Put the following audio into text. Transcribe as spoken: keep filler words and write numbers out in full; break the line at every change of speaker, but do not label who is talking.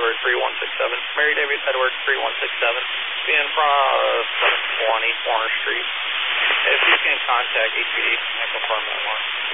Edward three one six seven. Mary David Edward three one six seven. Be in front of seven twenty Warner Street. If you can contact H P D, I confirm that one.